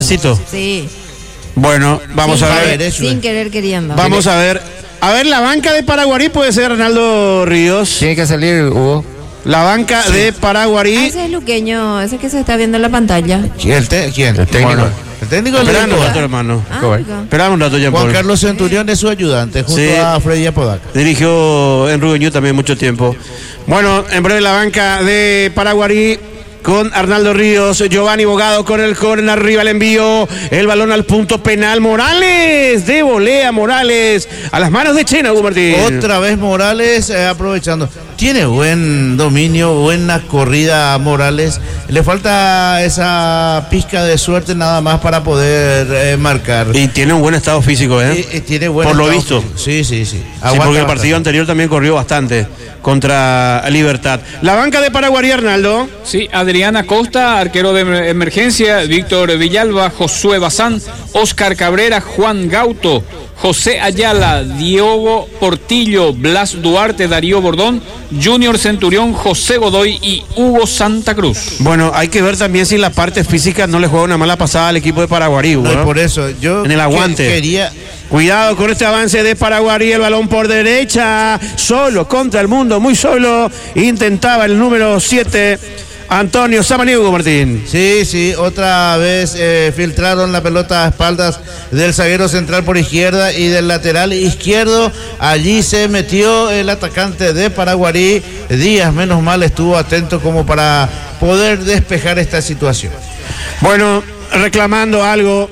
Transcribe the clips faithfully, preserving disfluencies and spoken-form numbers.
Cito. Sí. Bueno, vamos sin a querer, ver. Sin querer queriendo. Vamos a ver. A ver, la banca de Paraguarí puede ser Arnaldo Ríos. Tiene que salir, Hugo. La banca sí. de Paraguarí. Ah, ese es luqueño, ese que se está viendo en la pantalla. ¿Quién? ¿El, te ¿quién? el técnico? Bueno, el técnico Espera un rato, hermano. Ah, Espera un rato, Jean Juan Paul. Carlos Centurión es su ayudante, junto Sí. a Freddy Apodaca. Dirigió en Rubeñú también mucho tiempo. Bueno, en breve la banca de Paraguarí con Arnaldo Ríos, Giovanni Bogado con el córner, arriba el envío, el balón al punto penal, Morales, de volea Morales, a las manos de Chena, Hugo Martín. Otra vez Morales eh, aprovechando. Tiene buen dominio, buena corrida Morales. Le falta esa pizca de suerte nada más para poder eh, marcar. Y tiene un buen estado físico, ¿eh? Y, y tiene buen Por lo estado visto. físico. Sí, sí, sí. Sí, Aguanta porque el bastante. partido anterior también corrió bastante contra Libertad. La banca de Paraguarí, Arnaldo. Sí, Adriana Costa, arquero de emergencia, Víctor Villalba, Josué Bazán, Oscar Cabrera, Juan Gauto, José Ayala, Diego Portillo, Blas Duarte, Darío Bordón, Junior Centurión, José Godoy y Hugo Santa Cruz. Bueno, hay que ver también si la parte física no le juega una mala pasada al equipo de Paraguarí, Hugo, No, y ¿no? por eso yo En el aguante. que- quería Cuidado con este avance de Paraguarí, el balón por derecha, solo contra el mundo, muy solo, intentaba el número siete, Antonio Samaniego, Martín. Sí, sí, otra vez eh, filtraron la pelota a espaldas del zaguero central por izquierda y del lateral izquierdo. Allí se metió el atacante de Paraguarí. Díaz, menos mal, estuvo atento como para poder despejar esta situación. Bueno, reclamando algo,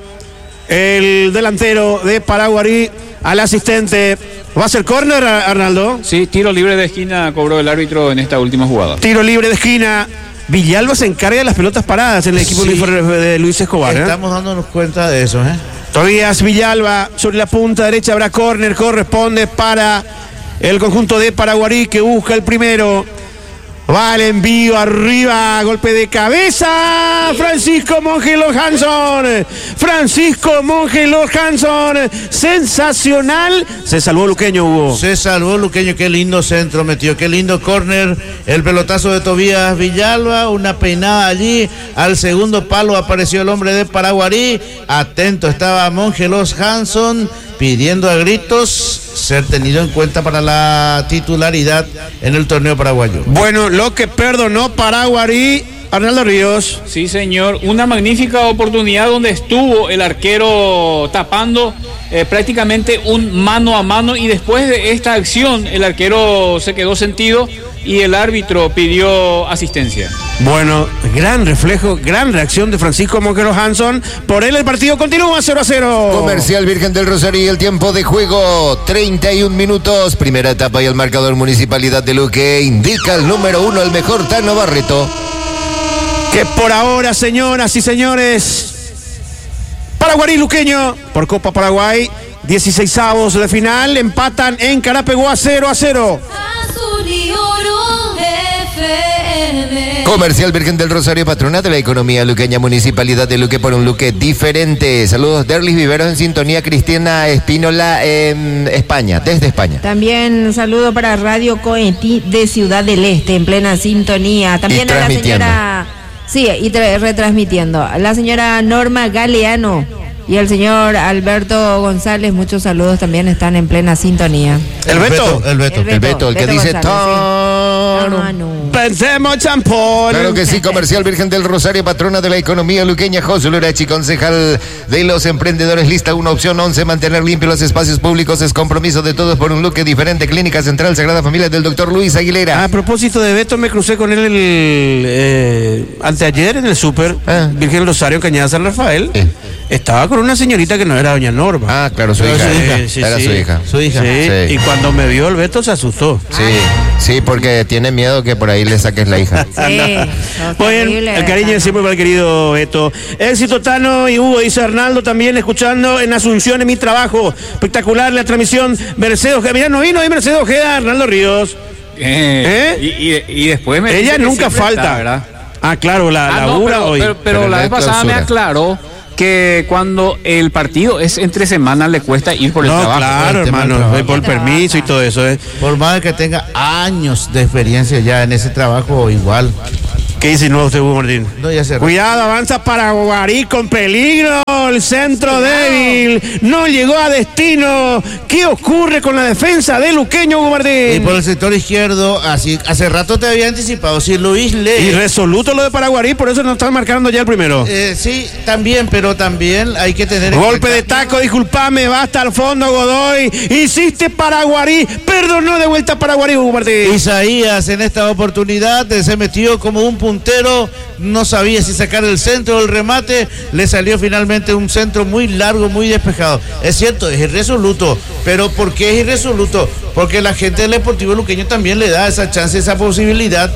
el delantero de Paraguarí al asistente. ¿Va a ser córner, Arnaldo? Sí, tiro libre de esquina cobró el árbitro en esta última jugada. Tiro libre de esquina. Villalba se encarga de las pelotas paradas en el equipo Sí. de Luis Escobar, ¿eh? Estamos dándonos cuenta de eso, ¿eh? Tobías Villalba sobre la punta derecha, habrá córner, corresponde para el conjunto de Paraguarí que busca el primero. Va el envío arriba, golpe de cabeza, Francisco Mongelo Hanson, Francisco Mongelo Hanson, sensacional, se salvó Luqueño, Hugo. Se salvó Luqueño, qué lindo centro metió, qué lindo córner, el pelotazo de Tobías Villalba, una peinada allí, al segundo palo apareció el hombre de Paraguarí, atento estaba Mongelos Hanson, pidiendo a gritos ser tenido en cuenta para la titularidad en el torneo paraguayo. Bueno, lo que perdonó Paraguarí, Arnaldo Ríos. Sí, señor, una magnífica oportunidad donde estuvo el arquero tapando eh, prácticamente un mano a mano y después de esta acción el arquero se quedó sentido y el árbitro pidió asistencia. Bueno, gran reflejo, gran reacción de Francisco Mongelo Hanson. Por él el partido continúa cero a cero. Comercial Virgen del Rosario y el tiempo de juego, treinta y un minutos. Primera etapa y el marcador Municipalidad de Luque indica el número uno, el mejor Tano Barreto. Que por ahora, señoras y señores, Paraguarí Luqueño por Copa Paraguay, dieciseisavos de final, empatan en Carapeguá cero a cero. Azul y oro F M. Comercial Virgen del Rosario, patrona de la economía luqueña, Municipalidad de Luque por un Luque diferente. Saludos, Derlis Viveros en sintonía, Cristina Espínola en España, desde España. También un saludo para Radio Coetí de Ciudad del Este, en plena sintonía. También Y a la transmitiendo. señora, sí, y tra- retransmitiendo. La señora Norma Galeano y el señor Alberto González, muchos saludos, también están en plena sintonía. ¿El Beto? El Beto. El El Beto, el que Beto dice González, Tano. Ah, no. Pensemos, champón. Claro que sí, Comercial Virgen del Rosario, patrona de la economía luqueña, José Lurachi, concejal de los emprendedores, lista una opción once, mantener limpios los espacios públicos es compromiso de todos por un Luque diferente, Clínica Central Sagrada Familia del doctor Luis Aguilera. A propósito de Beto, me crucé con él el, eh, anteayer en el súper, Ah. Virgen Rosario, Cañada San Rafael. Sí. Estaba con una señorita que no era doña Norma. Ah, claro, su Pero hija, sí, era sí, era sí. su hija. Su hija. Sí, Sí. y cuando me vio el Beto se asustó. Sí, sí, porque tiene miedo que por ahí le saques la hija. Sí, no, Muy bien, terrible, el cariño Tano. de siempre para el querido Beto. Éxito, Tano y Hugo, dice Arnaldo, también escuchando en Asunción en mi trabajo. Espectacular la transmisión. Mercedes Ojeda, mirá, no vino ahí Mercedes Ojeda, Arnaldo Ríos. Eh, ¿Eh? y, y, y después me Ella dice que nunca siempre falta. está, ¿verdad? Ah, claro, la Ah, no, labura pero, hoy. pero, pero Pero la la vez pasada me clausura. aclaró que cuando el partido es entre semanas le cuesta ir por el No, trabajo. claro, el tema del hermano, trabajo. voy por el permiso y todo eso. ¿eh? Por más que tenga años de experiencia ya en ese trabajo, igual. ¿Qué dice nuevo usted, Hugo Martín? No, ya se Cuidado, avanza Paraguarí con peligro. El centro débil. No llegó a destino. ¿Qué ocurre con la defensa de Luqueño, Hugo Martín? Y por el sector izquierdo, así hace rato te había anticipado, si Luis Lee. Irresoluto lo de Paraguarí, por eso nos están marcando ya el primero. Eh, sí, también, pero también hay que tener... Golpe de taco, disculpame, va hasta el fondo Godoy. Hiciste Paraguarí, perdonó de vuelta Paraguarí, Hugo Martín. Isaías en esta oportunidad se metió como un puntero, no sabía si sacar el centro o el remate, le salió finalmente un centro muy largo, muy despejado. Es cierto, es irresoluto, pero ¿por qué es irresoluto? Porque la gente del Deportivo Luqueño también le da esa chance, esa posibilidad,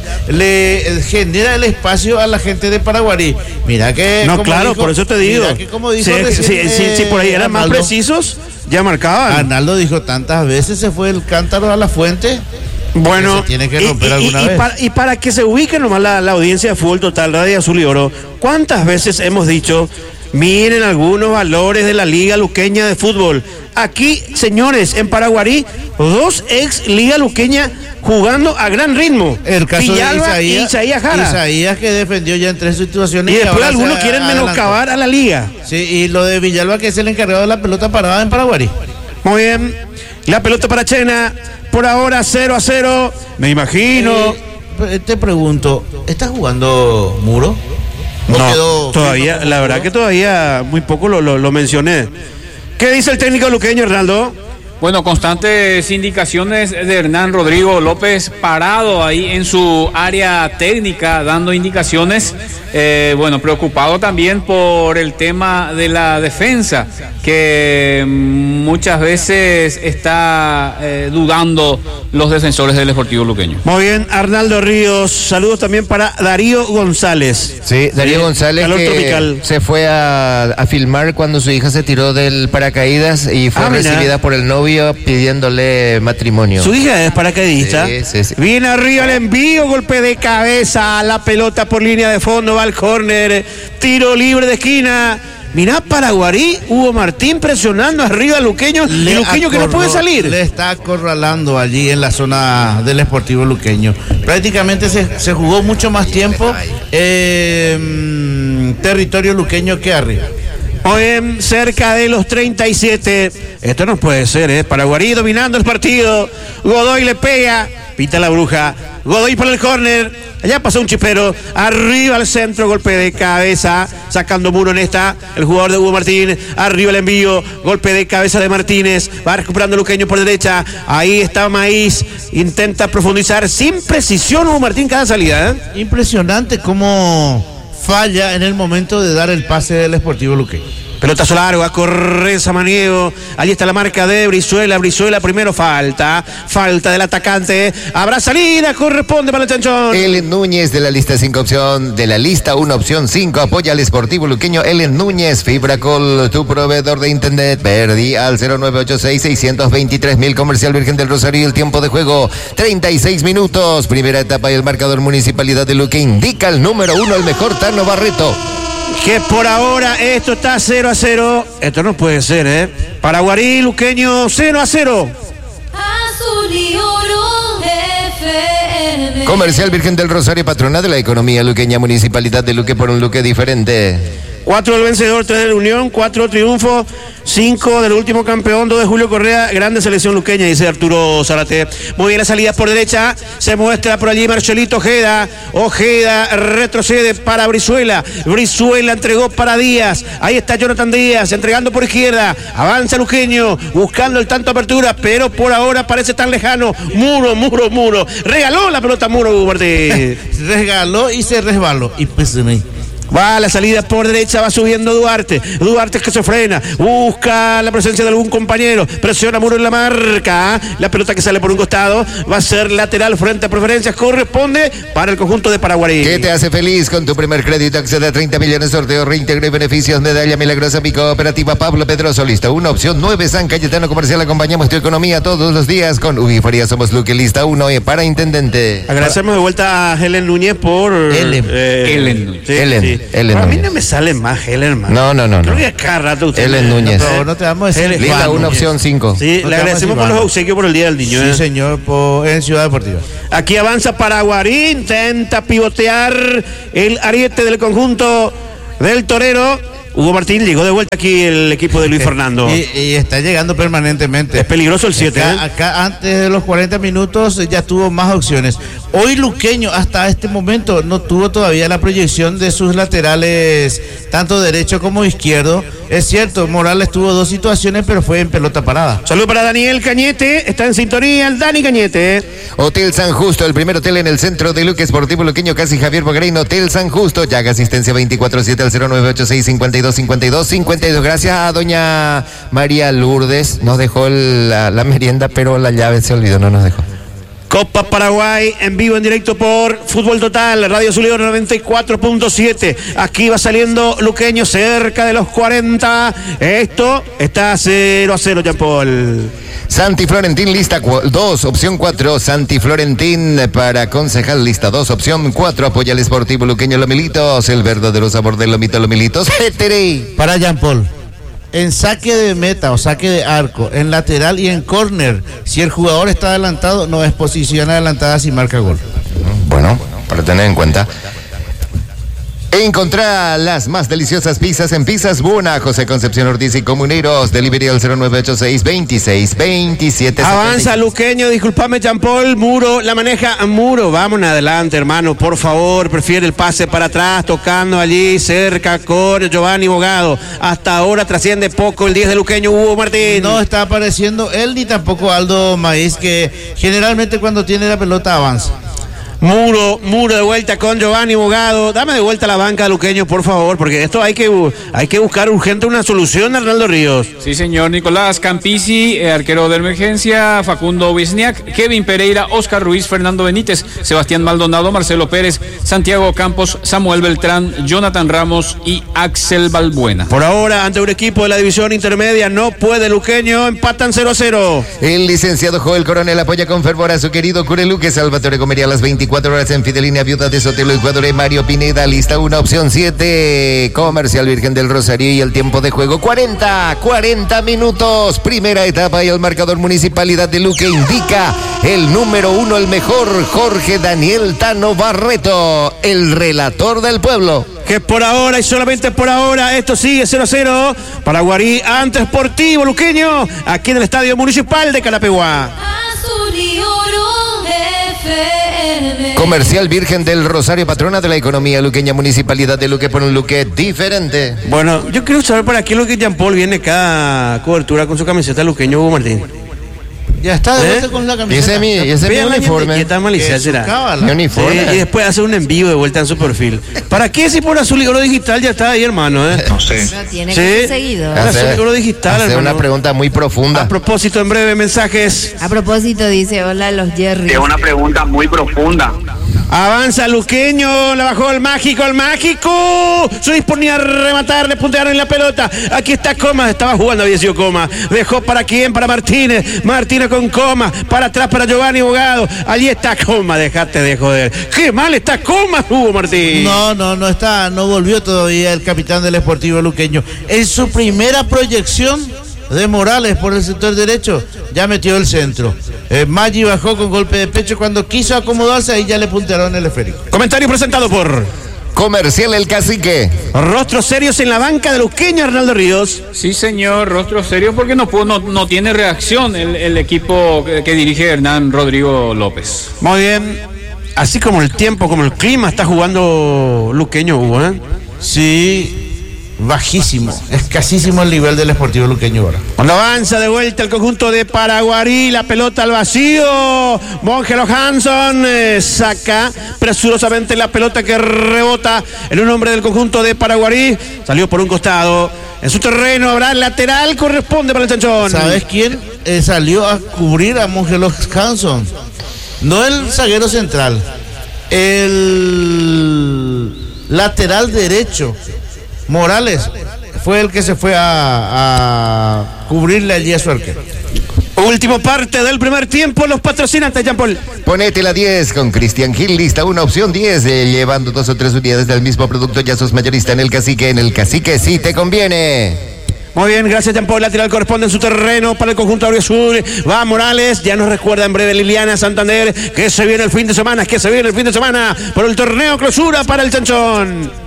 le genera el espacio a la gente de Paraguarí. Mira que... No, claro, dijo, por eso te digo. Mira que como dijo si, recién, si, si, eh, si por ahí eran Arnaldo, más precisos, ya marcaban. Arnaldo dijo tantas veces se fue el cántaro a la fuente. Bueno, tiene que y, romper y, alguna y, vez. Y para, y para que se ubique nomás la, la audiencia de Fútbol Total, Radio Azul y Oro, ¿cuántas veces hemos dicho, miren algunos valores de la Liga Luqueña de Fútbol? Aquí, señores, en Paraguarí, dos ex Liga Luqueña jugando a gran ritmo. El caso Villalba de Isaías, y Isaías Jara. Isaías que defendió ya en tres situaciones. Y después ahora algunos se quieren adelantó. menoscabar a la Liga. Sí, y lo de Villalba, que es el encargado de la pelota parada en Paraguarí. Muy bien, la pelota para Chena, por ahora cero a cero, me imagino. Eh, te pregunto, ¿estás jugando Muro? ¿O No, quedó todavía, fijo como la verdad Muro? que todavía muy poco lo, lo, lo mencioné. ¿Qué dice el técnico luqueño, Hernaldo? Bueno, constantes indicaciones de Hernán Rodrigo López, parado ahí en su área técnica, dando indicaciones. Eh, bueno, preocupado también por el tema de la defensa, que muchas veces está eh, dudando los defensores del Deportivo Luqueño. Muy bien, Arnaldo Ríos. Saludos también para Darío González. Sí, Darío Sí, González calor que tropical. se fue a, a filmar cuando su hija se tiró del paracaídas y fue Ah, mira. recibida por el novio pidiéndole matrimonio. Su hija es paracaidista. Sí, sí, sí. Viene arriba el envío, golpe de cabeza, la pelota por línea de fondo, va al córner, tiro libre de esquina. Mirá Paraguarí, Hugo Martín presionando arriba a Luqueño, y Luqueño que no puede acorró- salir. Le está acorralando allí en la zona del Sportivo Luqueño. Prácticamente se, se jugó mucho más tiempo eh, mm, territorio luqueño que arriba. Hoy en cerca de los treinta y siete. Esto no puede ser, ¿eh? Paraguarí dominando el partido. Godoy le pega. Pita la bruja. Godoy por el córner. Allá pasó un chipero. Arriba al centro. Golpe de cabeza. Sacando Muro en esta. El jugador de Hugo Martín. Arriba el envío. Golpe de cabeza de Martínez. Va recuperando Luqueño por derecha. Ahí está Maíz. Intenta profundizar sin precisión Hugo Martín cada salida, ¿eh? Impresionante cómo falla en el momento de dar el pase del Sportivo Luqueño. Pelotazo largo, a correr Samaniego. Allí está la marca de Brizuela. Brizuela primero falta. Falta del atacante. Habrá salida, corresponde para el chanchón. Ellen Núñez de la lista cinco opción, de la lista uno opción cinco, apoya al Sportivo Luqueño. Ellen Núñez, Fibracol, tu proveedor de internet. Verdi al cero nueve ocho seis, seis dos tres mil, Comercial Virgen del Rosario. El tiempo de juego, treinta y seis minutos. Primera etapa y el marcador Municipalidad de Luque indica el número uno, el mejor Tano Barreto. Que por ahora esto está cero a cero. Esto no puede ser, ¿eh? Paraguarí, Luqueño, cero a cero. Azul y oro F M. Comercial Virgen del Rosario, patrona de la economía luqueña, Municipalidad de Luque por un Luque diferente. Cuatro del vencedor, tres de la Unión, cuatro triunfos, cinco del último campeón, dos de Julio Correa, grande selección luqueña, dice Arturo Zárate. Muy bien la salida por derecha, se muestra por allí Marcelito Ojeda, Ojeda retrocede para Brizuela, Brizuela entregó para Díaz, ahí está Jonathan Díaz, entregando por izquierda, avanza Luqueño, buscando el tanto apertura, pero por ahora parece tan lejano, Muro, Muro, Muro, regaló la pelota Muro, Hugo Martín. Regaló y se resbaló. Y pues, Va a la salida por derecha, va subiendo Duarte. Duarte que se frena, busca la presencia de algún compañero, presiona Muro en la marca. La pelota que sale por un costado va a ser lateral frente a preferencias, corresponde para el conjunto de Paraguarí. ¿Qué te hace feliz? Con tu primer crédito accede a treinta millones, sorteo, reintegro y beneficios. Medalla milagrosa, mi cooperativa Pablo Pedroso. Lista uno, opción nueve, San Cayetano Comercial. Acompañamos tu economía todos los días con Ubi Faría. Somos Luque, lista uno para intendente. Agradecemos de vuelta a Helen Núñez por... Ellen. eh, Ellen Núñez. sí, Ellen. sí. Él es A mí Núñez. no me sale más Heller, hermano. No, no, no. Creo no. que cada rato usted. Él es Núñez. No, no te vamos a decir. Él es Lista Juan una Núñez. opción cinco. Sí, No le te agradecemos vamos a por los decir, obsequios por el Día del Niño. Sí, ¿eh? señor, por, en Ciudad Deportiva. Aquí avanza Paraguarí, intenta pivotear el ariete del conjunto del Torero. Hugo Martín llegó de vuelta aquí el equipo de Luis Fernando. Y, y está llegando permanentemente. Es peligroso el siete. Acá, ¿eh? acá antes de los cuarenta minutos ya tuvo más opciones. Hoy Luqueño hasta este momento no tuvo todavía la proyección de sus laterales, tanto derecho como izquierdo. Es cierto, Morales tuvo dos situaciones, pero fue en pelota parada. Saludo para Daniel Cañete, está en sintonía el Dani Cañete. Hotel San Justo, el primer hotel en el centro de Luque Esportivo Luqueño, casi Javier Bogarín. Hotel San Justo, ya haga asistencia veinticuatro siete al cero nueve ocho seis cinco dos cinco dos cinco dos. Gracias a doña María Lourdes, nos dejó el- la, la merienda, pero la llave se olvidó, no nos dejó. Copa Paraguay en vivo, en directo por Fútbol Total, Radio Zuliano noventa y cuatro punto siete. Aquí va saliendo Luqueño cerca de los cuarenta. Esto está cero a cero, Jean Paul. Santi Florentín, lista dos, opción cuatro. Santi Florentín para concejal, lista dos, opción cuatro. Apoya al Esportivo Luqueño Lomilitos, el verdadero sabor del lomito Lomilitos. Jetere. Para Jean Paul, en saque de meta o saque de arco, en lateral y en córner, si el jugador está adelantado, no es posición adelantada si marca gol. Bueno, para tener en cuenta. Encontrá las más deliciosas pizzas en Pizzas Buna, José Concepción Ortiz y Comuneros. Delivery al cero nueve ocho seis veintiséis veintisiete. Avanza Luqueño, discúlpame Jean Paul, Muro, la maneja Muro, vamos adelante hermano, por favor, prefiere el pase para atrás, tocando allí cerca con Giovanni Bogado. Hasta ahora trasciende poco el diez de Luqueño, Hugo Martín. No está apareciendo él ni tampoco Aldo Maíz, que generalmente cuando tiene la pelota avanza. Muro, Muro de vuelta con Giovanni Bogado. Dame de vuelta a la banca de Luqueño, por favor, porque esto hay que, hay que buscar urgente una solución, Arnaldo Ríos. Sí, señor. Nicolás Campisi, eh, arquero de emergencia, Facundo Wisniak, Kevin Pereira, Oscar Ruiz, Fernando Benítez, Sebastián Maldonado, Marcelo Pérez, Santiago Campos, Samuel Beltrán, Jonathan Ramos y Axel Balbuena. Por ahora, ante un equipo de la división intermedia, no puede Luqueño, empatan cero a cero. El licenciado Joel Coronel apoya con fervor a su querido Cureluque. Salvatore comería a las veinticuatro horas en Fidelina, Viuda de Sotelo, Ecuador. Mario Pineda, lista una, opción siete. Comercial Virgen del Rosario y el tiempo de juego cuarenta, cuarenta minutos. Primera etapa y el marcador Municipalidad de Luque indica el número uno, el mejor, Jorge Daniel Tano Barreto, el relator del pueblo. Que por ahora y solamente por ahora esto sigue cero a cero. Paraguarí ante Sportivo Luqueño, aquí en el Estadio Municipal de Carapeguá. Azul y oro F M. Comercial Virgen del Rosario, patrona de la economía luqueña, Municipalidad de Luque, por un Luque diferente. Bueno, yo quiero saber para qué es lo que Jean Paul viene cada cobertura con su camiseta Luqueño, Hugo Martín. Ya está de ¿Eh? vuelta con la Y camiseta. ese es mi, ese es mi Vean la uniforme. ñequeta maliciada, Que su será. cábala. Mi uniforme. Sí, y después hace un envío de vuelta en su perfil. ¿Para qué si por azul y oro digital ya está ahí, hermano? ¿eh? No tiene Sí. que ser seguido. Hace- Azul y oro digital, hace hermano. una pregunta muy profunda. A propósito, en breve, mensajes. A propósito, dice, hola los Jerry. Es una pregunta muy profunda. Avanza Luqueño, la bajó el mágico, el mágico. Se disponía a rematar, le puntearon en la pelota. Aquí está Comas, estaba jugando, había sido Comas. Dejó para quién, para Martínez. Martínez con Comas, para atrás para Giovanni Bogado. Allí está Comas, dejate de joder. Qué mal está Comas, Hugo Martín. No, no, no está, no volvió todavía el capitán del Esportivo Luqueño. En su primera proyección de Morales por el sector derecho, ya metió el centro. Eh, Maggi bajó con golpe de pecho cuando quiso acomodarse, ahí ya le puntearon el esférico. Comentario presentado por Comercial El Cacique. Rostros serios en la banca de Luqueño, Arnaldo Ríos. Sí, señor, rostro serio, porque no, pudo- no, no tiene reacción el, el equipo que, que dirige Hernán Rodrigo López. Muy bien. Así como el tiempo, como el clima, está jugando Luqueño, Hugo, ¿eh? Sí, bajísimo, escasísimo el nivel del Esportivo Luqueño ahora. Cuando avanza de vuelta el conjunto de Paraguarí, la pelota al vacío. Mongelo Hanson eh, saca presurosamente la pelota que rebota en un hombre del conjunto de Paraguarí. Salió por un costado. En su terreno habrá lateral, corresponde para el Chanchón. ¿Sabes quién eh, salió a cubrir a Mongelo Hanson? No el zaguero central, el lateral derecho. Morales fue el que se fue a, a cubrirle allí a su arquero. Un Último parte del primer tiempo, los patrocinantes, Jean Paul. Ponete la diez con Cristian Gil, lista una opción diez, eh, llevando dos o tres unidades del mismo producto, ya sos mayorista en el Cacique, en el Cacique sí te conviene. Muy bien, gracias Jean Paul. Lateral corresponde en su terreno para el conjunto auriazul. Va Morales, ya nos recuerda en breve Liliana Santander que se viene el fin de semana, que se viene el fin de semana por el torneo clausura para el Chanchón.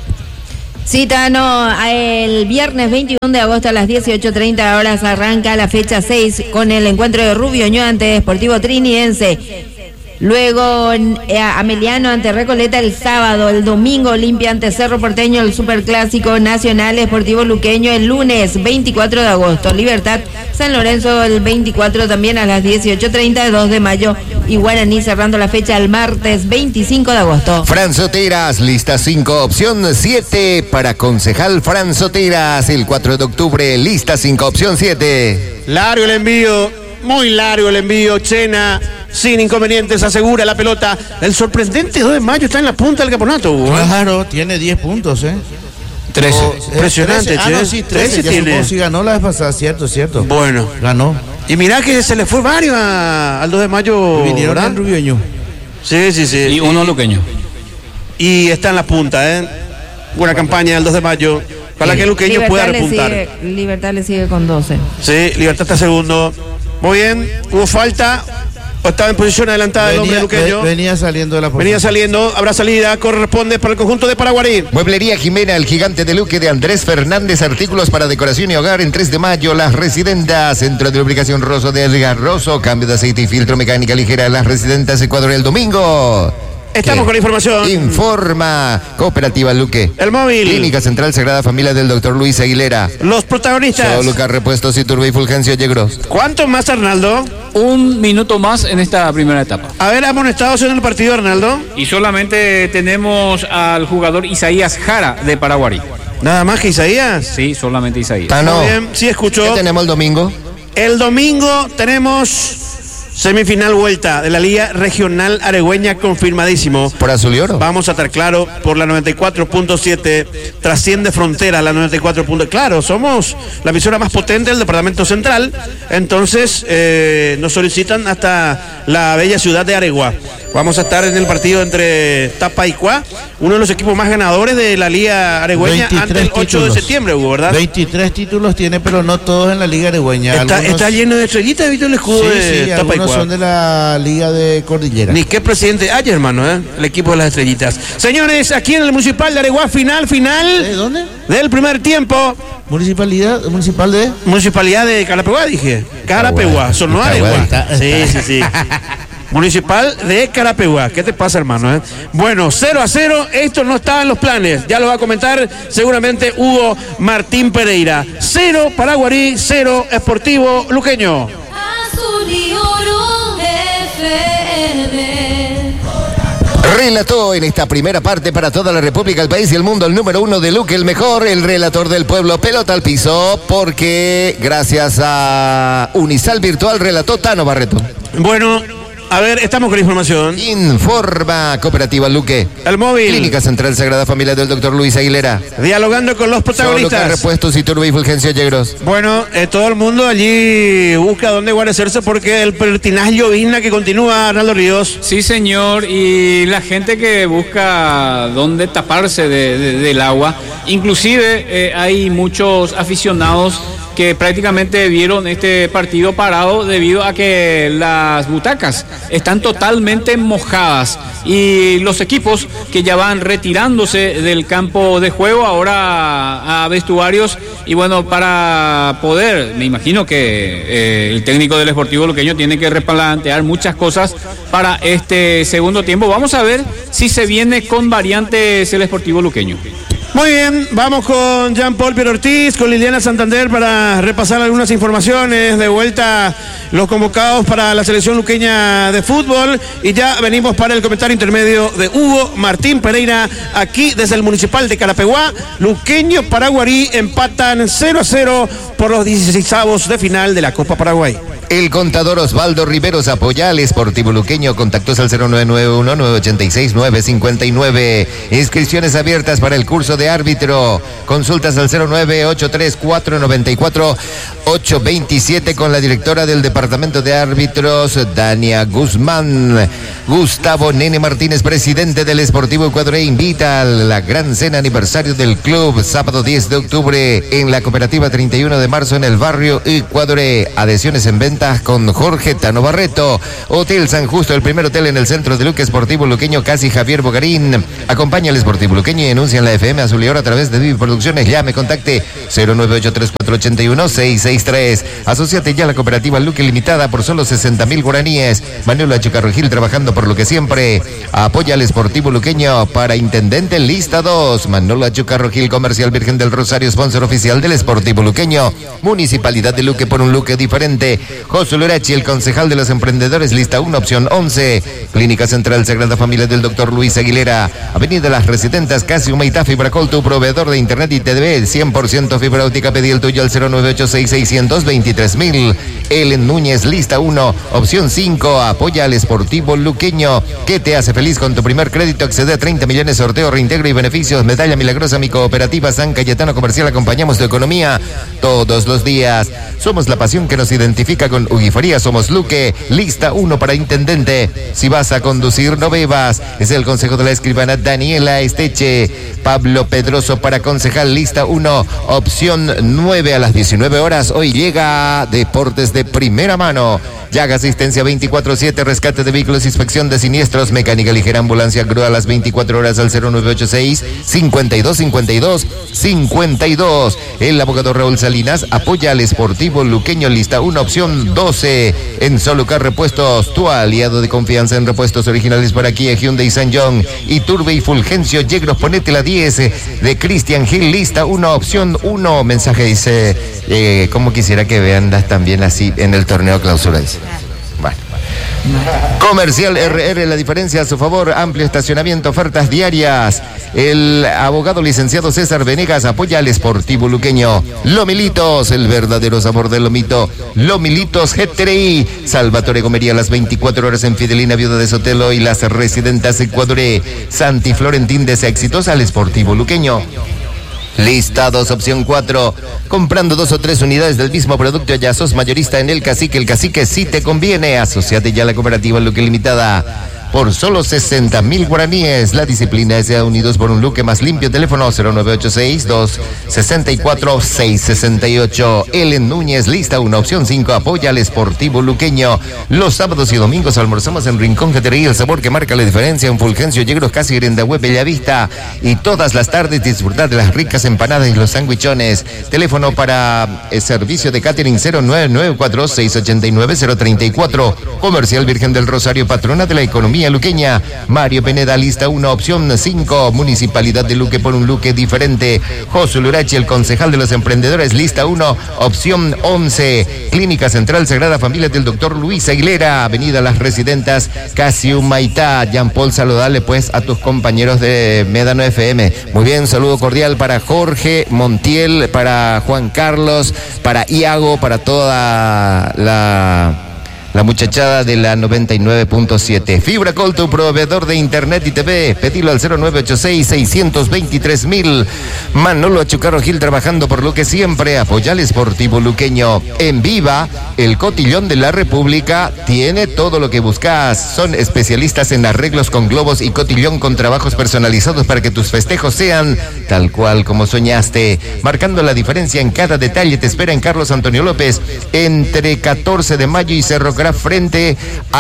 Cita, no, el viernes veintiuno de agosto a las dieciocho treinta horas arranca la fecha seis con el encuentro de Rubio Ñu ante Sportivo Trinidense. Luego eh, Ameliano ante Recoleta el sábado, el domingo Olimpia ante Cerro Porteño, el Superclásico Nacional Sportivo Luqueño el lunes veinticuatro de agosto, Libertad San Lorenzo el veinticuatro también a las dieciocho treinta, dos de mayo y Guaraní cerrando la fecha el martes veinticinco de agosto. Fran Soteras, lista cinco, opción siete para concejal Fran Soteras, el cuatro de octubre, lista cinco, opción siete. Largo el envío, muy largo el envío, Chena. Sin inconvenientes, asegura la pelota. El sorprendente dos de mayo está en la punta del campeonato, Hugo. Claro, tiene diez puntos, ¿eh? trece. Oh, Impresionante, trece. Ah, no, sí, trece tiene. Si ganó la vez pasada, cierto, cierto. Bueno. Ganó. Y mirá que se le fue varios a, al dos de mayo. Vinieron al Rubio Ñu. Sí, sí, sí. Y uno luqueño. Y está en la punta, ¿eh? Buena campaña del dos de mayo. Para que el luqueño Libertad pueda le repuntar. Sigue, Libertad le sigue con doce. Sí, Libertad está segundo. Muy bien, hubo falta. Estaba en posición adelantada el hombre luqueño. Venía saliendo de la posición. Venía saliendo, habrá salida, corresponde para el conjunto de Paraguarí. Mueblería Jimena, el gigante de Luque de Andrés Fernández, artículos para decoración y hogar en tres de mayo, Las Residentas, centro de lubricación Rosso de Edgar Rosso, cambio de aceite y filtro, mecánica ligera, Las Residentas, Ecuador el domingo. Estamos ¿Qué? con información. Informa Cooperativa Luque. El móvil. Clínica Central Sagrada Familia del doctor Luis Aguilera. Los protagonistas. Solo Lucas Repuestos y Turbo y Fulgencio Yegros. ¿Cuánto más, Arnaldo? Un minuto más en esta primera etapa. A ver, amonestados en el partido, Arnaldo. Y solamente tenemos al jugador Isaías Jara de Paraguarí. Nada más que Isaías. Sí, solamente Isaías. Ah, no. Muy bien, sí escuchó. ¿Qué tenemos el domingo? El domingo tenemos semifinal vuelta de la Liga Regional Aregüeña confirmadísimo. Por Azul y Oro. Vamos a estar claro por la noventa y cuatro punto siete, trasciende frontera la noventa y cuatro. Claro, somos la emisora más potente del departamento central, entonces eh, nos solicitan hasta la bella ciudad de Aregua. Vamos a estar en el partido entre Tapa y Cuá, uno de los equipos más ganadores de la Liga Aregüeña ante el ocho de septiembre, Hugo, ¿verdad? veintitrés títulos tiene, pero no todos en la Liga Aregüeña. Está, algunos... está lleno de estrellitas, ¿viste el escudo sí, de sí, Tapa y Cuá? Son de la Liga de Cordillera. Ni qué presidente hay, hermano, ¿eh? El equipo de las estrellitas. Señores, aquí en el Municipal de Aregua, final, final. ¿De dónde? Del primer tiempo. Municipalidad, municipal de... Municipalidad de Carapeguá, dije. Carapeguá, son no Aregua. Sí, sí, sí. Municipal de Carapeguá. ¿Qué te pasa, hermano? Eh? Bueno, cero a cero, esto no estaba en los planes. Ya lo va a comentar seguramente Hugo Martín Pereira. Cero Paraguarí, cero Sportivo Luqueño. Azul y oro F M. Relató en esta primera parte para toda la República, el país y el mundo, el número uno de Luque, el mejor, el relator del pueblo, pelota al piso, porque gracias a Unisal Virtual relató Tano Barreto. Bueno, a ver, estamos con información. Informa Cooperativa Luque. El móvil. Clínica Central Sagrada Familia del doctor Luis Aguilera. Dialogando con los protagonistas. Solo Repuestos y Turbo y Fulgencio Yegros. Bueno, eh, todo el mundo allí busca dónde guarecerse porque el pertinaz llovizna que continúa, Arnaldo Ríos. Sí, señor, y la gente que busca dónde taparse de, de, del agua, inclusive eh, hay muchos aficionados que prácticamente vieron este partido parado debido a que las butacas están totalmente mojadas y los equipos que ya van retirándose del campo de juego ahora a vestuarios y bueno, para poder, me imagino que eh, el técnico del Sportivo Luqueño tiene que replantear muchas cosas para este segundo tiempo. Vamos a ver si se viene con variantes el Sportivo Luqueño. Muy bien, vamos con Jean Paul Pierre Ortiz, con Liliana Santander para repasar algunas informaciones. De vuelta los convocados para la selección luqueña de fútbol y ya venimos para el comentario intermedio de Hugo Martín Pereira aquí desde el Municipal de Carapeguá. Luqueño Paraguarí empatan cero a cero por los dieciseisavos de final de la Copa Paraguay. El contador Osvaldo Riveros apoya al Sportivo Luqueño. Contactos al cero nueve nueve uno, nueve ocho seis, nueve cinco nueve. Inscripciones abiertas para el curso de árbitro. Consultas al cero nueve ocho tres cuatro nueve cuatro ocho dos siete con la directora del Departamento de Árbitros, Dania Guzmán. Gustavo Nene Martínez, presidente del Sportivo Ecuador, invita a la gran cena aniversario del club, sábado diez de octubre en la cooperativa treinta y uno de marzo en el barrio Ecuador. Adhesiones en venta con Jorge Tano Barreto. Hotel San Justo, el primer hotel en el centro de Luque. Sportivo Luqueño, casi Javier Bogarín. Acompaña al Sportivo Luqueño y enuncia en la F M Azul y Oro a través de Vivi Producciones. Llame, contacte cero nueve ocho tres cuatro ocho uno seis seis tres. Asociate ya a la cooperativa Luque Limitada por solo sesenta mil guaraníes. Manuel Achucarrojil trabajando por lo que siempre. Apoya al Sportivo Luqueño. Para intendente lista dos. Manuel Achucarrojil, Comercial Virgen del Rosario, sponsor oficial del Sportivo Luqueño. Municipalidad de Luque, por un Luque diferente. Josué Lorachi, el concejal de los emprendedores, lista uno, opción once. Clínica Central Sagrada Familia del doctor Luis Aguilera. Avenida Las Residentas, casi Humaitá, Fibracol, tu proveedor de internet y T V, cien por ciento fibra óptica. Pedí el tuyo al cero nueve ocho seis seis dos tres mil. Ellen Núñez, lista uno, opción cinco. Apoya al Sportivo Luqueño. ¿Qué te hace feliz con tu primer crédito? Accede a treinta millones, sorteo, reintegro y beneficios. Medalla milagrosa, mi cooperativa San Cayetano Comercial. Acompañamos tu economía todos los días. Somos la pasión que nos identifica con Uguifaría. Somos Luque, lista uno para intendente. Si vas a conducir, no bebas. Es el consejo de la escribana Daniela Esteche. Pablo Pedroso para concejal, lista uno, opción nueve a las diecinueve horas. Hoy llega Deportes de Primera Mano. Llaga asistencia veinticuatro siete, rescate de vehículos, inspección de siniestros, mecánica ligera, ambulancia, grúa a las veinticuatro horas al cero nueve ocho seis cincuenta y dos cincuenta y dos cincuenta y dos. El abogado Raúl Salinas apoya al Sportivo Luqueño, lista una, opción doce. En Solucar Repuestos, tu aliado de confianza en repuestos originales para Kia, Hyundai, San John, Iturbe y Fulgencio Yegros. Ponete la diez de Cristian Gil, lista una, opción uno. Mensaje dice, eh, como quisiera que vean también así en el torneo clausura, dice. Bueno. Comercial R R, la diferencia a su favor, amplio estacionamiento, ofertas diarias. El abogado licenciado César Venegas apoya al Sportivo Luqueño. Lomilitos, el verdadero sabor del lomito. Lomilitos G T R I. Salvatore Gomería, las veinticuatro horas en Fidelina, Viuda de Sotelo y las Residentas Ecuador. Santi Florentín, desea exitosa al Sportivo Luqueño. Lista dos, opción cuatro. Comprando dos o tres unidades del mismo producto, ya sos mayorista en El Cacique. El Cacique sí te conviene. Asociate ya a la cooperativa Luque Limitada. Por solo sesenta mil guaraníes. La disciplina es de Unidos por un Luque más limpio. Teléfono cero nueve ocho seis dos seis cuatro seis seis ocho. Ellen Núñez, lista una, opción cinco. Apoya al Sportivo Luqueño. Los sábados y domingos almorzamos en Rincón G T R I, el sabor que marca la diferencia. En Fulgencio Yegros, casi Grendahue, Bellavista. Y todas las tardes disfrutar de las ricas empanadas y los sándwichones. Teléfono para el servicio de catering cero nueve nueve cuatro seis ocho nueve cero tres cuatro. Comercial Virgen del Rosario, patrona de la economía luqueña. Mario Pineda, lista una, opción cinco. Municipalidad de Luque, por un Luque diferente. Josué Lorachi, el concejal de los emprendedores, lista uno, opción once. Clínica Central Sagrada Familia del doctor Luis Aguilera, Avenida Las Residentas, casi Humaitá. Jean Paul, saludale pues a tus compañeros de Médano F M. Muy bien, saludo cordial para Jorge Montiel, para Juan Carlos, para Iago, para toda la... La muchachada de la noventa y nueve punto siete. Fibracol, tu proveedor de internet y T V. Pedilo al cero nueve ocho seis seis dos tres mil. Manolo Achucarro Gil, trabajando por lo que siempre. Apoya al Sportivo Luqueño. En Viva, el cotillón de la República tiene todo lo que buscas. Son especialistas en arreglos con globos y cotillón con trabajos personalizados para que tus festejos sean tal cual como soñaste. Marcando la diferencia en cada detalle, te espera en Carlos Antonio López, entre catorce de mayo y Cerro frente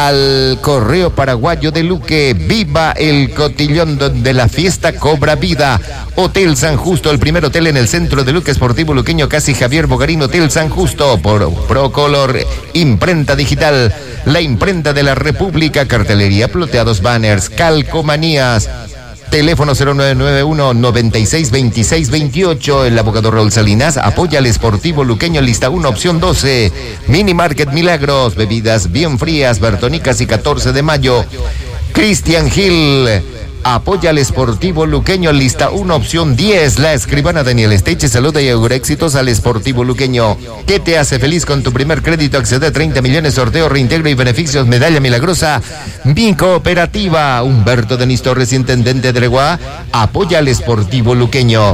al Correo Paraguayo de Luque. Viva el cotillón donde la fiesta cobra vida. Hotel San Justo, el primer hotel en el centro de Luque. Sportivo Luqueño, casi Javier Bogarín. Hotel San Justo por Procolor, imprenta digital, la imprenta de la República. Cartelería, ploteados, banners, calcomanías. Teléfono cero nueve nueve uno noventa y seis veintiséis veintiocho. El abogado Raúl Salinas apoya al Sportivo Luqueño, lista uno, opción doce. Mini Market Milagros, bebidas bien frías, Bertonicas y catorce de mayo. Cristian Gil, Apoya al Sportivo Luqueño, lista uno, opción diez. La escribana Daniel Esteche saluda y augura éxitos al Sportivo Luqueño. ¿Qué te hace feliz con tu primer crédito? Accede a treinta millones, sorteo, reintegro y beneficios, medalla milagrosa. Mi Cooperativa. Humberto Denis Torres, intendente de Areguá, apoya al Sportivo Luqueño.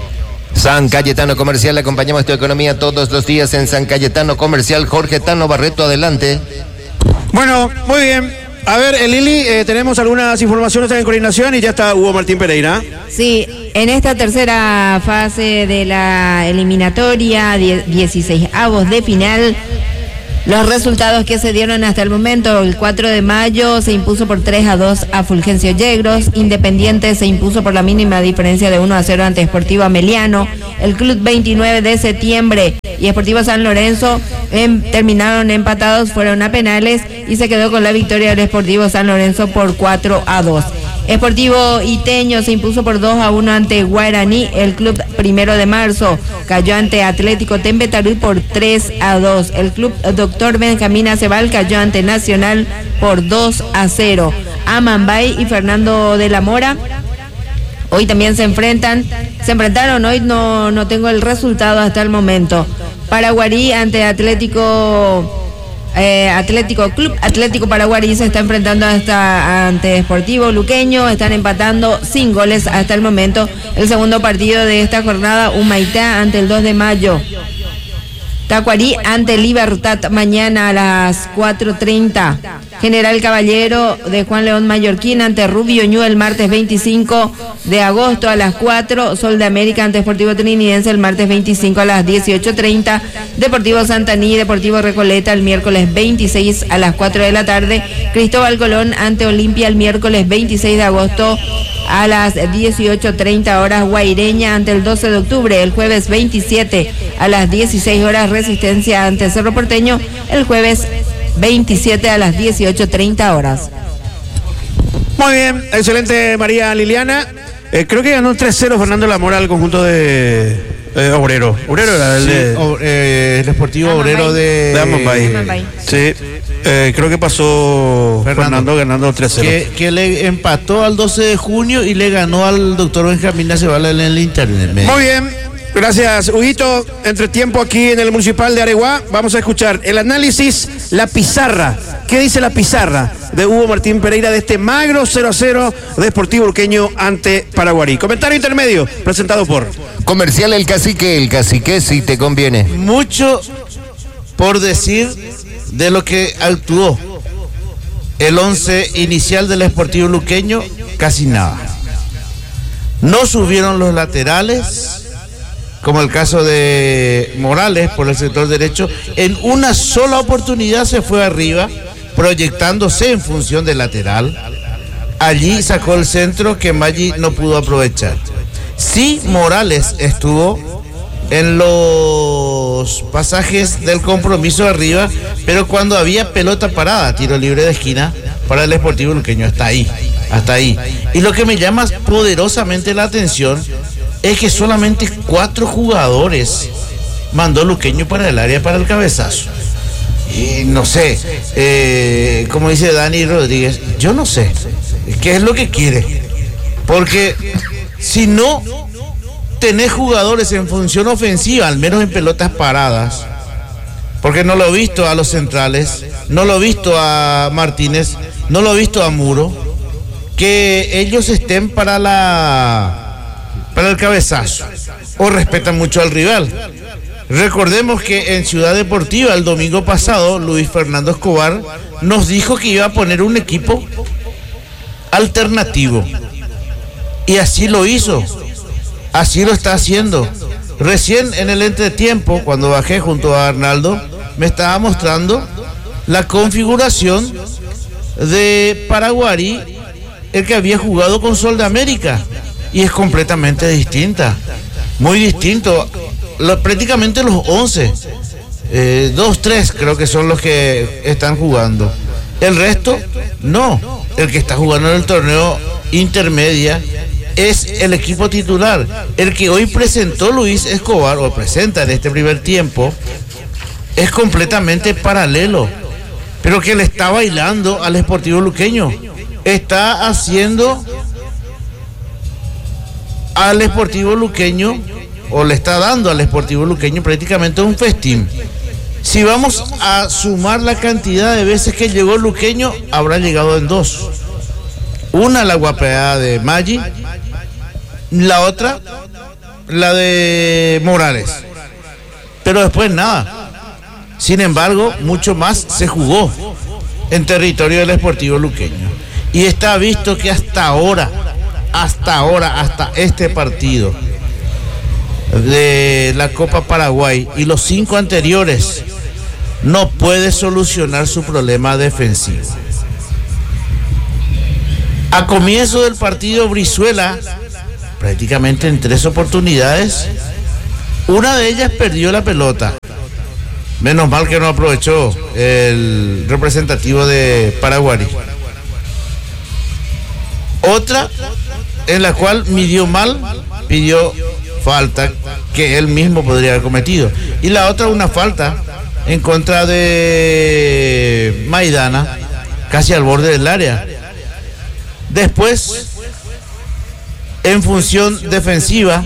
San Cayetano Comercial, acompañamos tu economía todos los días en San Cayetano Comercial. Jorge Tano Barreto, adelante. Bueno, muy bien. A ver, el Lili, eh, tenemos algunas informaciones en coordinación y ya está Hugo Martín Pereira. Sí, en esta tercera fase de la eliminatoria, dieciséis avos de final, los resultados que se dieron hasta el momento: el cuatro de mayo se impuso por tres a dos a Fulgencio Yegros, Independiente se impuso por la mínima diferencia de uno a cero ante Sportivo Ameliano, el Club veintinueve de septiembre y Sportivo San Lorenzo en, terminaron empatados, fueron a penales y se quedó con la victoria del Sportivo San Lorenzo por cuatro a dos. Sportivo Iteño se impuso por dos a uno ante Guaraní. El Club Primero de Marzo cayó ante Atlético Tembetaruy por tres a dos. El Club Doctor Benjamín Acebal cayó ante Nacional por dos a cero. Amambay y Fernando de la Mora hoy también se enfrentan, se enfrentaron, hoy no, no tengo el resultado hasta el momento. Paraguarí ante Atlético... Eh, Atlético Club Atlético Paraguarí se está enfrentando hasta ante Sportivo Luqueño, están empatando sin goles hasta el momento. El segundo partido de esta jornada, Humaitá ante el dos de mayo, Tacuarí ante Libertad mañana a las cuatro treinta. General Caballero de Juan León Mallorquín ante Rubio Ñu el martes veinticinco de agosto a las cuatro. Sol de América ante Sportivo Trinidense el martes veinticinco a las dieciocho treinta. Deportivo Santaní, Deportivo Recoleta el miércoles veintiséis a las cuatro de la tarde. Cristóbal Colón ante Olimpia el miércoles veintiséis de agosto a las dieciocho treinta horas. Guaireña ante el doce de octubre el jueves veintisiete a las dieciséis horas. Resistencia ante Cerro Porteño el jueves veintisiete a las dieciocho treinta horas. Muy bien, excelente María Liliana. Eh, creo que ganó tres cero Fernando Lamora al conjunto de eh, Obrero. Obrero era el sí, de... o, eh, el Deportivo Amambay. Obrero de... de Amambay. Amambay. Sí, eh, creo que pasó Fernando, Fernando ganando tres cero. Que, que le empató al doce de junio y le ganó al doctor Benjamín Acebal en el internet. Muy bien. Gracias, Huguito. Entre tiempo aquí en el Municipal de Areguá, vamos a escuchar el análisis, la pizarra. ¿Qué dice la pizarra de Hugo Martín Pereira de este magro cero a cero de Sportivo Luqueño ante Paraguarí? Comentario intermedio, presentado por... Comercial El Cacique, El Cacique si te conviene. Mucho por decir de lo que actuó el once inicial del Sportivo Luqueño, casi nada. No subieron los laterales, como el caso de Morales por el sector derecho. En una sola oportunidad se fue arriba, proyectándose en función del lateral. Allí sacó el centro que Maggi no pudo aprovechar. Sí, Morales estuvo en los pasajes del compromiso arriba, pero cuando había pelota parada, tiro libre de esquina para el Sportivo Luqueño, hasta ahí, hasta ahí. Y lo que me llama poderosamente la atención es que solamente cuatro jugadores mandó Luqueño para el área para el cabezazo. Y no sé, eh, como dice Dani Rodríguez, yo no sé qué es lo que quiere. Porque si no tenés jugadores en función ofensiva, al menos en pelotas paradas, porque no lo he visto a los centrales, no lo he visto a Martínez, no lo he visto a Muro, que ellos estén para la... para el cabezazo, o respetan mucho al rival. Recordemos que en Ciudad Deportiva el domingo pasado Luis Fernando Escobar nos dijo que iba a poner un equipo alternativo, y así lo hizo, así lo está haciendo. Recién en el entretiempo, cuando bajé junto a Arnaldo, me estaba mostrando la configuración de Paraguarí, el que había jugado con Sol de América, y es completamente distinta, muy distinto. Lo, prácticamente los once, eh, dos, tres creo que son los que están jugando. El resto, no. El que está jugando en el torneo intermedia es el equipo titular. El que hoy presentó Luis Escobar, o presenta en este primer tiempo, es completamente paralelo, pero que le está bailando al Sportivo Luqueño. Está haciendo al Sportivo Luqueño, o le está dando al Sportivo Luqueño prácticamente un festín. Si vamos a sumar la cantidad de veces que llegó Luqueño, habrá llegado en dos. Una, la guapeada de Maggi, la otra, la de Morales. Pero después nada. Sin embargo, mucho más se jugó en territorio del Sportivo Luqueño. Y está visto que hasta ahora, hasta ahora, hasta este partido de la Copa Paraguay y los cinco anteriores, no puede solucionar su problema defensivo. A comienzo del partido, Brizuela, prácticamente en tres oportunidades, una de ellas perdió la pelota. Menos mal que no aprovechó el representativo de Paraguay. Otra en la cual midió mal, pidió falta que él mismo podría haber cometido. Y la otra, una falta en contra de Maidana, casi al borde del área. Después, en función defensiva,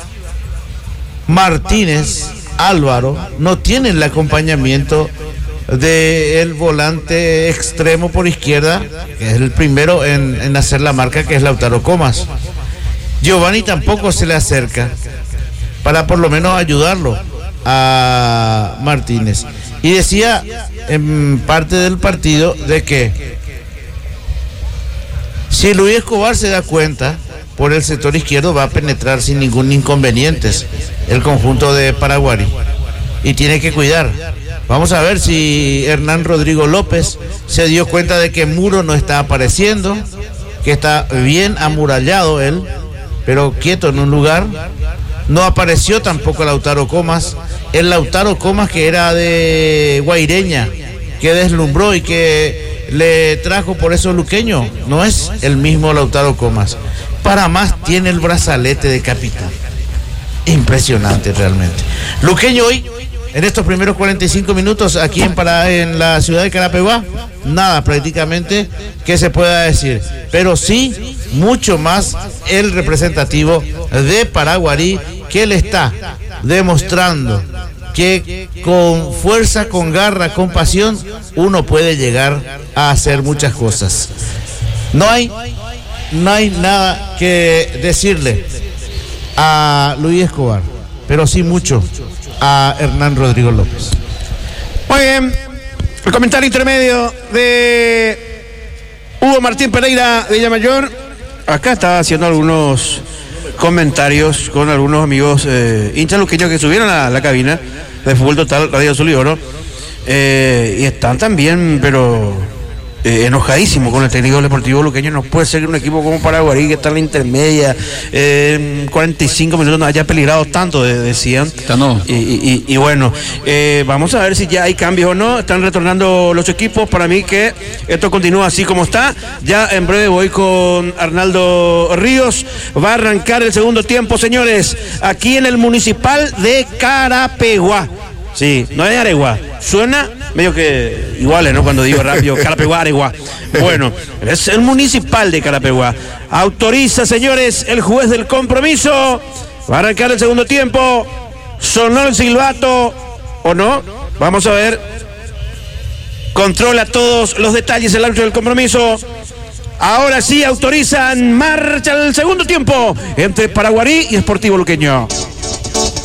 Martínez, Álvaro, no tienen el acompañamiento del volante extremo por izquierda, que es el primero en, en hacer la marca, que es Lautaro Comas. Giovanni tampoco se le acerca para por lo menos ayudarlo a Martínez. Y decía en parte del partido de que si Luis Escobar se da cuenta, por el sector izquierdo va a penetrar sin ningún inconveniente el conjunto de Paraguay. Y tiene que cuidar. Vamos a ver si Hernán Rodrigo López se dio cuenta de que Muro no está apareciendo, que está bien amurallado él, pero quieto en un lugar. No apareció tampoco Lautaro Comas, el Lautaro Comas que era de Guaireña, que deslumbró y que le trajo por eso Luqueño, no es el mismo Lautaro Comas. Para más tiene el brazalete de capitán. Impresionante realmente. Luqueño hoy, en estos primeros cuarenta y cinco minutos aquí en, para, en la ciudad de Carapeguá, nada prácticamente que se pueda decir, pero sí mucho más el representativo de Paraguarí, que le está demostrando que con fuerza, con garra, con pasión, uno puede llegar a hacer muchas cosas. No hay, no hay nada que decirle a Luis Escobar, pero sí mucho a Hernán Rodrigo López. Muy bien, el comentario intermedio de Hugo Martín Pereira de Villamayor. Acá está haciendo algunos comentarios con algunos amigos eh, hinchas luqueños que subieron a la cabina de Fútbol Total Radio Azul y Oro, eh, y están también, pero eh, enojadísimos con el técnico del Deportivo Luqueño. No puede ser que un equipo como Paraguarí, que está en la intermedia, eh, cuarenta y cinco minutos no haya peligrado tanto, de, decían. No. Y, y, y bueno, eh, vamos a ver si ya hay cambios o no. Están retornando los equipos. Para mí que esto continúa así como está. Ya en breve voy con Arnaldo Ríos. Va a arrancar el segundo tiempo, señores, aquí en el Municipal de Carapeguá. Sí, no es de Areguá. Suena medio que iguales, ¿no? Cuando digo rápido, Carapeguá, Areguá. Bueno, es el Municipal de Carapeguá. Autoriza, señores, el juez del compromiso. Va a arrancar el segundo tiempo. Sonó el silbato, ¿o no? Vamos a ver. Controla todos los detalles el árbitro del compromiso. Ahora sí autorizan. Marcha el segundo tiempo entre Paraguarí y Sportivo Luqueño.